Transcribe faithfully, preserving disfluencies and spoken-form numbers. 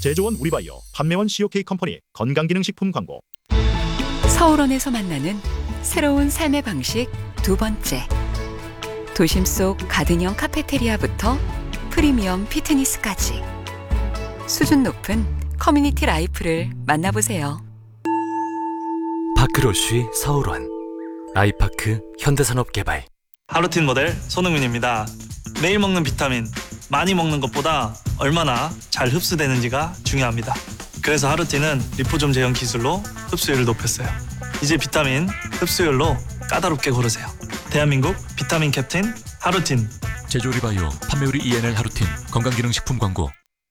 제조원 우리바이오, 판매원 씨오케이 컴퍼니 건강기능식품 광고. 서울원에서 만나는 새로운 삶의 방식 두 번째. 도심 속 가든형 카페테리아부터 프리미엄 피트니스까지 수준 높은 커뮤니티 라이프를 만나보세요. 파크로쉬 서울원 아이파크 현대산업개발. 하루틴 모델 손흥민입니다. 매일 먹는 비타민, 많이 먹는 것보다 얼마나 잘 흡수되는지가 중요합니다. 그래서 하루틴은 리포좀 제형 기술로 흡수율을 높였어요. 이제 비타민 흡수율로 까다롭게 고르세요. 대한민국 비타민 캡틴 하루틴. 제조 우리바이오, 판매 우리 이엔엘 하루틴 건강기능식품 광고.